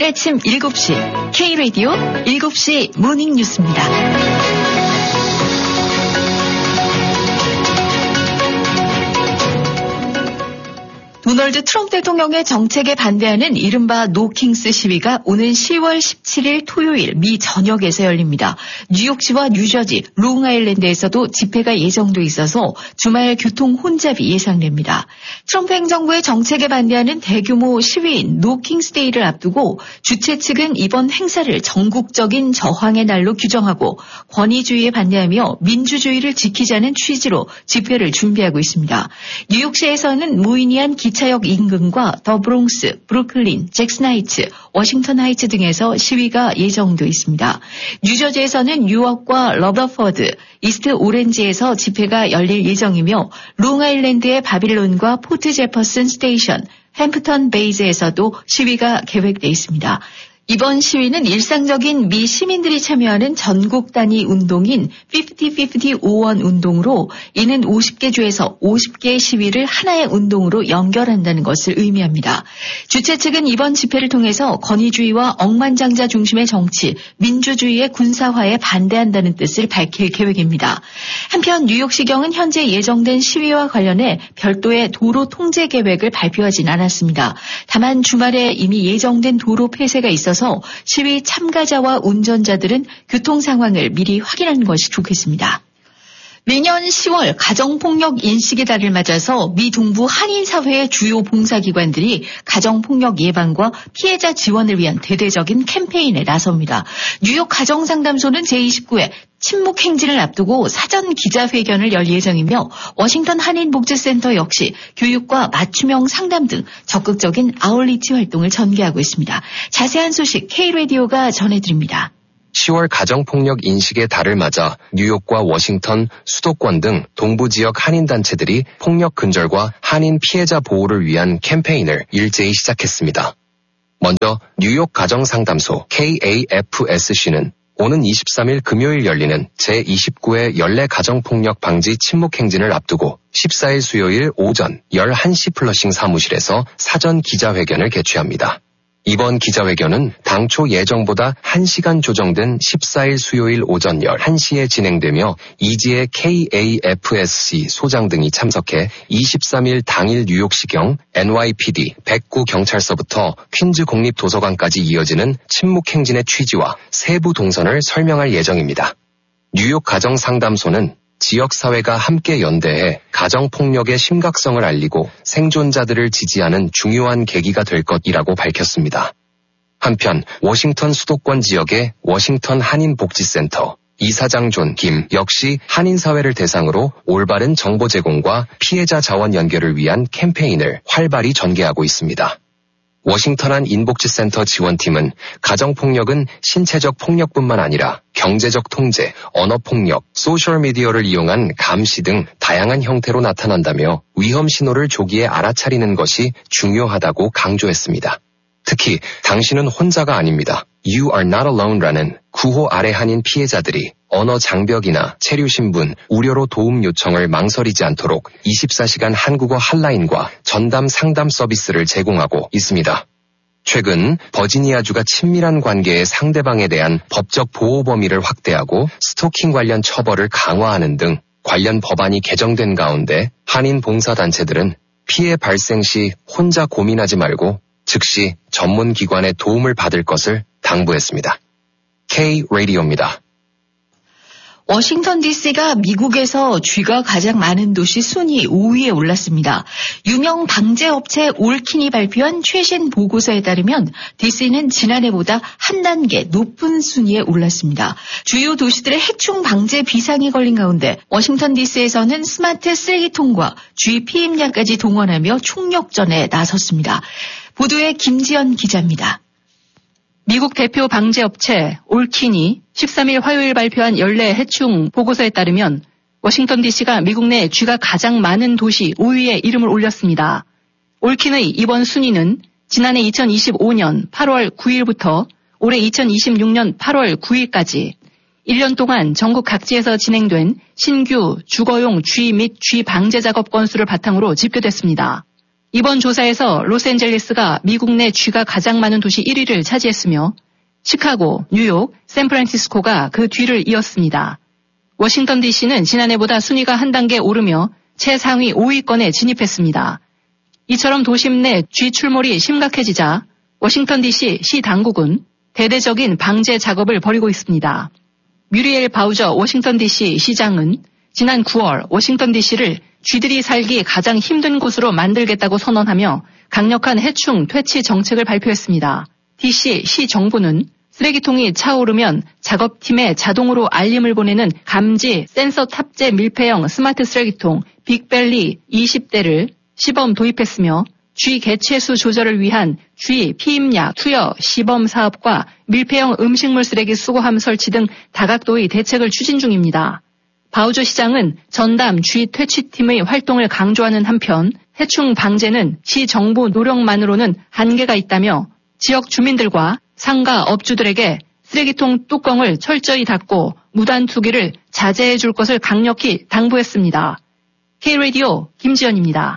매일 아침 7시 K-라디오 7시 모닝 뉴스입니다. 도널드 트럼프 대통령의 정책에 반대하는 이른바 노킹스 시위가 오는 10월 17일 토요일 미 전역에서 열립니다. 뉴욕시와 뉴저지, 롱아일랜드에서도 집회가 예정돼 있어서 주말 교통 혼잡이 예상됩니다. 트럼프 행정부의 정책에 반대하는 대규모 시위인 노킹스 데이를 앞두고 주최 측은 이번 행사를 전국적인 저항의 날로 규정하고 권위주의에 반대하며 민주주의를 지키자는 취지로 집회를 준비하고 있습니다. 뉴욕시에서는 무의미한 기차역 인근과 더 브롱스, 브루클린, 잭슨하이츠, 워싱턴 하이츠 등에서 시위가 예정돼 있습니다. 뉴저지에서는 뉴욕과 러더퍼드, 이스트 오렌지에서 집회가 열릴 예정이며 롱아일랜드의 바빌론과 포트 제퍼슨 스테이션, 햄프턴 베이즈에서도 시위가 계획돼 있습니다. 이번 시위는 일상적인 미 시민들이 참여하는 전국 단위 운동인 50-50 5원 운동으로 이는 50개 주에서 50개의 시위를 하나의 운동으로 연결한다는 것을 의미합니다. 주최 측은 이번 집회를 통해서 권위주의와 억만장자 중심의 정치, 민주주의의 군사화에 반대한다는 뜻을 밝힐 계획입니다. 한편 뉴욕시경은 현재 예정된 시위와 관련해 별도의 도로 통제 계획을 발표하진 않았습니다. 다만 주말에 이미 예정된 도로 폐쇄가 있어서 시위 참가자와 운전자들은 교통 상황을 미리 확인하는 것이 좋겠습니다. 매년 10월 가정폭력 인식의 달을 맞아서 미 동부 한인사회의 주요 봉사기관들이 가정폭력 예방과 피해자 지원을 위한 대대적인 캠페인에 나섭니다. 뉴욕 가정상담소는 제29회 침묵 행진을 앞두고 사전 기자회견을 열 예정이며 워싱턴 한인복지센터 역시 교육과 맞춤형 상담 등 적극적인 아울리치 활동을 전개하고 있습니다. 자세한 소식 K-라디오가 전해드립니다. 10월 가정폭력 인식의 달을 맞아 뉴욕과 워싱턴, 수도권 등 동부지역 한인단체들이 폭력 근절과 한인 피해자 보호를 위한 캠페인을 일제히 시작했습니다. 먼저 뉴욕 가정상담소 KAFSC는 오는 23일 금요일 열리는 제29회 연례 가정폭력 방지 침묵 행진을 앞두고 14일 수요일 오전 11시 플러싱 사무실에서 사전 기자회견을 개최합니다. 이번 기자회견은 당초 예정보다 1시간 조정된 14일 수요일 오전 11시에 진행되며 이지혜 KAFSC 소장 등이 참석해 23일 당일 뉴욕시경, NYPD, 백구 경찰서부터 퀸즈 공립도서관까지 이어지는 침묵행진의 취지와 세부 동선을 설명할 예정입니다. 뉴욕 가정상담소는 지역사회가 함께 연대해 가정폭력의 심각성을 알리고 생존자들을 지지하는 중요한 계기가 될 것이라고 밝혔습니다. 한편 워싱턴 수도권 지역의 워싱턴 한인복지센터 이사장 존 김 역시 한인사회를 대상으로 올바른 정보 제공과 피해자 자원 연결을 위한 캠페인을 활발히 전개하고 있습니다. 워싱턴 한인복지센터 지원팀은 가정폭력은 신체적 폭력뿐만 아니라 경제적 통제, 언어폭력, 소셜미디어를 이용한 감시 등 다양한 형태로 나타난다며 위험 신호를 조기에 알아차리는 것이 중요하다고 강조했습니다. 특히 당신은 혼자가 아닙니다. You are not alone라는 구호 아래 한인 피해자들이 언어 장벽이나 체류 신분, 우려로 도움 요청을 망설이지 않도록 24시간 한국어 핫라인과 전담 상담 서비스를 제공하고 있습니다. 최근 버지니아주가 친밀한 관계의 상대방에 대한 법적 보호 범위를 확대하고 스토킹 관련 처벌을 강화하는 등 관련 법안이 개정된 가운데 한인 봉사단체들은 피해 발생 시 혼자 고민하지 말고 즉시 전문기관의 도움을 받을 것을 당부했습니다. K-라디오입니다. 워싱턴 DC가 미국에서 쥐가 가장 많은 도시 순위 5위에 올랐습니다. 유명 방제업체 올킨이 발표한 최신 보고서에 따르면 DC는 지난해보다 한 단계 높은 순위에 올랐습니다. 주요 도시들의 해충 방제 비상이 걸린 가운데 워싱턴 DC에서는 스마트 쓰레기통과 쥐 피임약까지 동원하며 총력전에 나섰습니다. 보도에 김지연 기자입니다. 미국 대표 방제업체 올킨이 13일 화요일 발표한 연례 해충 보고서에 따르면 워싱턴 DC가 미국 내 쥐가 가장 많은 도시 5위에 이름을 올렸습니다. 올킨의 이번 순위는 지난해 2025년 8월 9일부터 올해 2026년 8월 9일까지 1년 동안 전국 각지에서 진행된 신규 주거용 쥐 및 쥐 방제 작업 건수를 바탕으로 집계됐습니다. 이번 조사에서 로스앤젤레스가 미국 내 쥐가 가장 많은 도시 1위를 차지했으며 시카고, 뉴욕, 샌프란시스코가 그 뒤를 이었습니다. 워싱턴 DC는 지난해보다 순위가 한 단계 오르며 최상위 5위권에 진입했습니다. 이처럼 도심 내 쥐 출몰이 심각해지자 워싱턴 DC 시 당국은 대대적인 방제 작업을 벌이고 있습니다. 뮤리엘 바우저 워싱턴 DC 시장은 지난 9월 워싱턴 DC를 쥐들이 살기 가장 힘든 곳으로 만들겠다고 선언하며 강력한 해충 퇴치 정책을 발표했습니다. DC 시 정부는 쓰레기통이 차오르면 작업팀에 자동으로 알림을 보내는 감지 센서 탑재 밀폐형 스마트 쓰레기통 빅벨리 20대를 시범 도입했으며 쥐 개체수 조절을 위한 쥐 피임약 투여 시범 사업과 밀폐형 음식물 쓰레기 수거함 설치 등 다각도의 대책을 추진 중입니다. 바우저 시장은 전담 쥐 퇴치팀의 활동을 강조하는 한편 해충 방제는 시 정부 노력만으로는 한계가 있다며 지역 주민들과 상가 업주들에게 쓰레기통 뚜껑을 철저히 닫고 무단 투기를 자제해 줄 것을 강력히 당부했습니다. K-라디오 김지연입니다.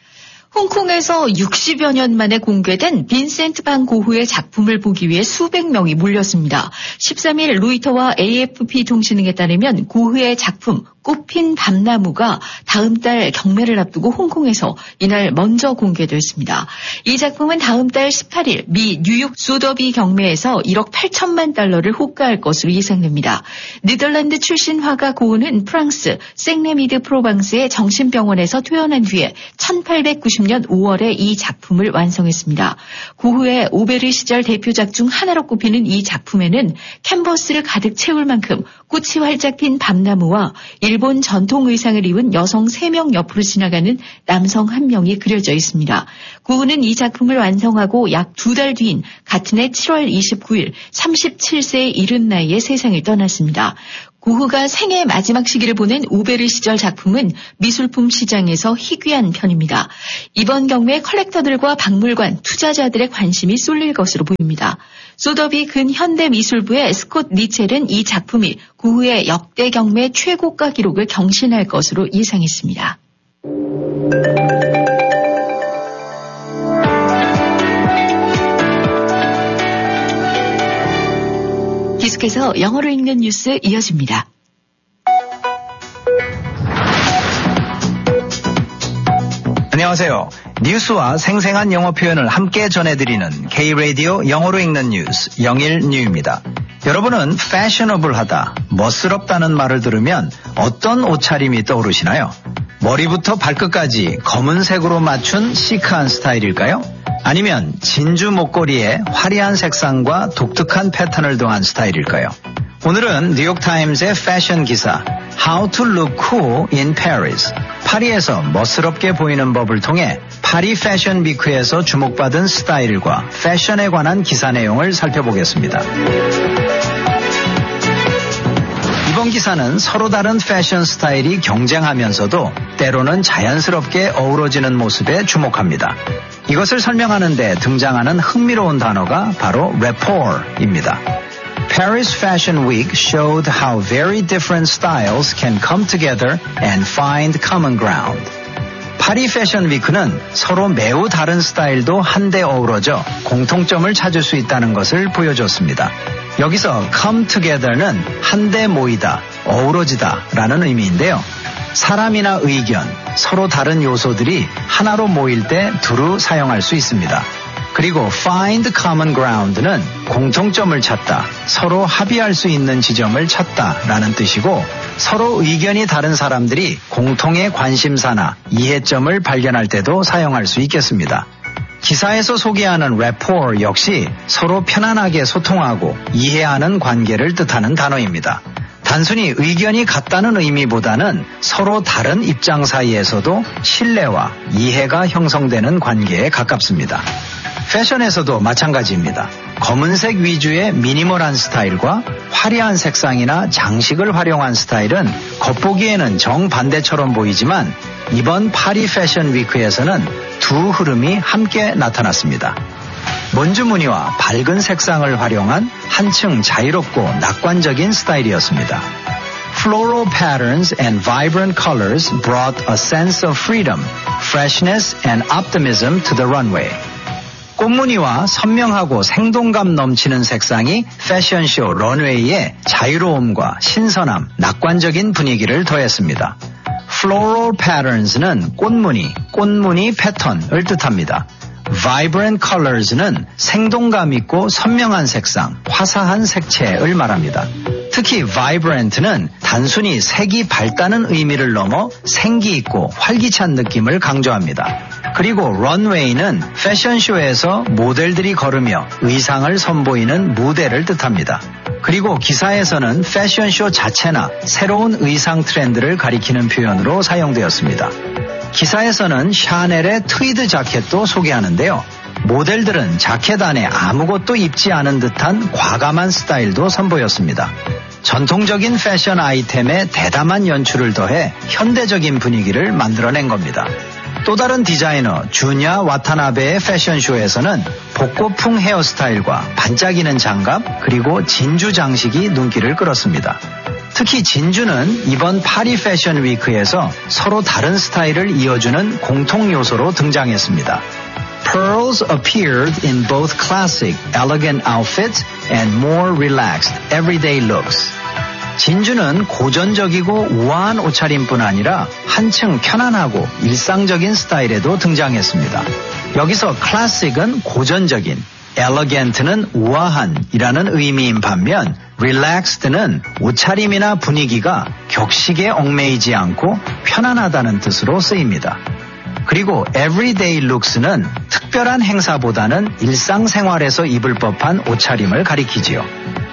홍콩에서 60여 년 만에 공개된 빈센트 반 고흐의 작품을 보기 위해 수백 명이 몰렸습니다. 13일 로이터와 AFP 통신 등에 따르면 고흐의 작품 꽃핀 밤나무가 다음 달 경매를 앞두고 홍콩에서 이날 먼저 공개됐습니다. 이 작품은 다음 달 18일 미 뉴욕 소더비 경매에서 1억 8천만 달러를 호가할 것으로 예상됩니다. 네덜란드 출신 화가 고흐는 프랑스 생레미드 프로방스의 정신병원에서 퇴원한 뒤에 1890년 5월에 이 작품을 완성했습니다. 고흐의 오베르 시절 대표작 중 하나로 꼽히는 이 작품에는 캔버스를 가득 채울 만큼 꽃이 활짝 핀 밤나무와 일본 전통 의상을 입은 여성 3명 옆으로 지나가는 남성 1명이 그려져 있습니다. 고흐는 이 작품을 완성하고 약 2달 뒤인 같은 해 7월 29일 37세의 이른 나이에 세상을 떠났습니다. 고흐가 생애 마지막 시기를 보낸 오베르 시절 작품은 미술품 시장에서 희귀한 편입니다. 이번 경매에 컬렉터들과 박물관, 투자자들의 관심이 쏠릴 것으로 보입니다. 소더비 근현대미술부의 스콧 리첼은 이 작품이 고흐의 역대 경매 최고가 기록을 경신할 것으로 예상했습니다. 계속해서 영어로 읽는 뉴스 이어집니다. 안녕하세요. 뉴스와 생생한 영어 표현을 함께 전해드리는 K-라디오 영어로 읽는 뉴스 영일뉴입니다. 여러분은 패셔너블하다, 멋스럽다는 말을 들으면 어떤 옷차림이 떠오르시나요? 머리부터 발끝까지 검은색으로 맞춘 시크한 스타일일까요? 아니면 진주 목걸이에 화려한 색상과 독특한 패턴을 더한 스타일일까요? 오늘은 뉴욕타임스의 패션 기사 How to look cool in Paris, 파리에서 멋스럽게 보이는 법을 통해 파리 패션 위크에서 주목받은 스타일과 패션에 관한 기사 내용을 살펴보겠습니다. 이번 기사는 서로 다른 패션 스타일이 경쟁하면서도 때로는 자연스럽게 어우러지는 모습에 주목합니다. 이것을 설명하는 데 등장하는 흥미로운 단어가 바로 rapport입니다. Paris Fashion Week showed how very different styles can come together and find common ground. 파리 패션 위크는 서로 매우 다른 스타일도 한데 어우러져 공통점을 찾을 수 있다는 것을 보여줬습니다. 여기서 come together는 한데 모이다, 어우러지다 라는 의미인데요. 사람이나 의견, 서로 다른 요소들이 하나로 모일 때 두루 사용할 수 있습니다. 그리고 find common ground는 공통점을 찾다, 서로 합의할 수 있는 지점을 찾다라는 뜻이고 서로 의견이 다른 사람들이 공통의 관심사나 이해점을 발견할 때도 사용할 수 있겠습니다. 기사에서 소개하는 rapport 역시 서로 편안하게 소통하고 이해하는 관계를 뜻하는 단어입니다. 단순히 의견이 같다는 의미보다는 서로 다른 입장 사이에서도 신뢰와 이해가 형성되는 관계에 가깝습니다. 패션에서도 마찬가지입니다. 검은색 위주의 미니멀한 스타일과 화려한 색상이나 장식을 활용한 스타일은 겉보기에는 정반대처럼 보이지만 이번 파리 패션 위크에서는 두 흐름이 함께 나타났습니다. 먼지 무늬와 밝은 색상을 활용한 한층 자유롭고 낙관적인 스타일이었습니다. Floral patterns and vibrant colors brought a sense of freedom, Freshness and Optimism to the Runway. 꽃무늬와 선명하고 생동감 넘치는 색상이 패션쇼 런웨이에 자유로움과 신선함, 낙관적인 분위기를 더했습니다. Floral patterns는 꽃무늬 패턴을 뜻합니다. Vibrant colors는 생동감 있고 선명한 색상, 화사한 색채를 말합니다. 특히 vibrant는 단순히 색이 밝다는 의미를 넘어 생기 있고 활기찬 느낌을 강조합니다. 그리고 런웨이는 패션쇼에서 모델들이 걸으며 의상을 선보이는 무대를 뜻합니다. 그리고 기사에서는 패션쇼 자체나 새로운 의상 트렌드를 가리키는 표현으로 사용되었습니다. 기사에서는 샤넬의 트위드 자켓도 소개하는데요. 모델들은 자켓 안에 아무것도 입지 않은 듯한 과감한 스타일도 선보였습니다. 전통적인 패션 아이템에 대담한 연출을 더해 현대적인 분위기를 만들어낸 겁니다. 또 다른 디자이너 주냐 와타나베의 패션쇼에서는 복고풍 헤어스타일과 반짝이는 장갑 그리고 진주 장식이 눈길을 끌었습니다. 특히 진주는 이번 파리 패션 위크에서 서로 다른 스타일을 이어주는 공통 요소로 등장했습니다. Pearls appeared in both classic, elegant outfits and more relaxed, everyday looks. 진주는 고전적이고 우아한 옷차림뿐 아니라 한층 편안하고 일상적인 스타일에도 등장했습니다. 여기서 classic은 고전적인, elegant는 우아한이라는 의미인 반면 relaxed는 옷차림이나 분위기가 격식에 얽매이지 않고 편안하다는 뜻으로 쓰입니다. 그리고 everyday looks는 특별한 행사보다는 일상생활에서 입을 법한 옷차림을 가리키지요.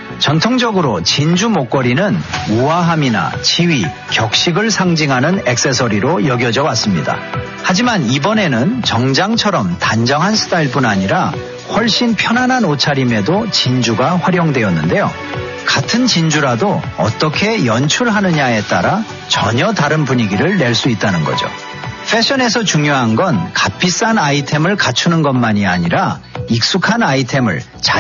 전통적으로 진주 목걸이는 우아함이나 지위, 격식을 상징하는 액세서리로 여겨져 왔습니다. 하지만 이번에는 정장처럼 단정한 스타일뿐 아니라 훨씬 편안한 옷차림에도 진주가 활용되었는데요. 같은 진주라도 어떻게 연출하느냐에 따라 전혀 다른 분위기를 낼 수 있다는 거죠. 패션에서 중요한 건 값비싼 아이템을 갖추는 것만이 아니라 익숙한 아이템을